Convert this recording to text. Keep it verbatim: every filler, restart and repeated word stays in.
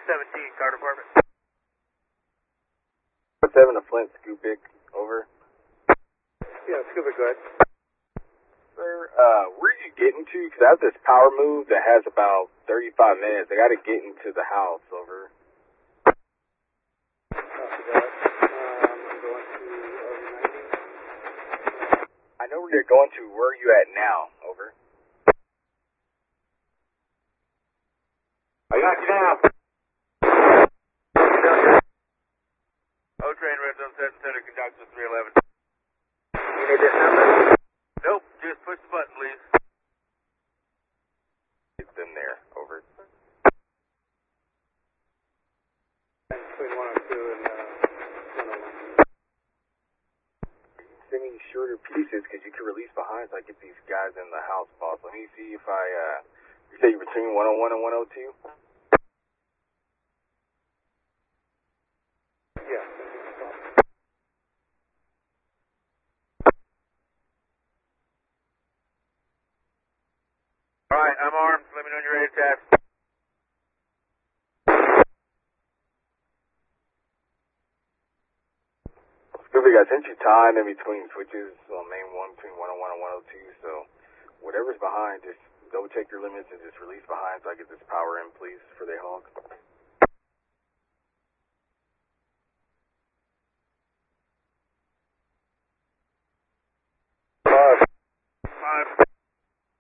seventeen, car department. seven to Flint, Scoopik, over. Yeah, Scoopik, go ahead. Sir, uh, where are you getting to? Because I have this power move that has about thirty-five minutes. I got to get into the house, over. Copy that. Um, I'm going to R V ninety. I know where you're going to. Where are you at now, over? I got you now. O-Train, Red Zone seven Center, conduct with three eleven. You need this number? Nope, just push the button, please. It's in there, over. Between one oh two and uh, one oh one. Send me shorter pieces because you can release behind so I get these guys in the house, boss. Let me see if I, uh, you say you're between one oh one and one oh two? Yeah. All right, I'm armed. Let me know when you're ready to tap. Scoopik, I sent you time in between switches on main one between one oh one and one oh two, so whatever's behind, just double check your limits and just release behind so I get this power in, please, for the haul.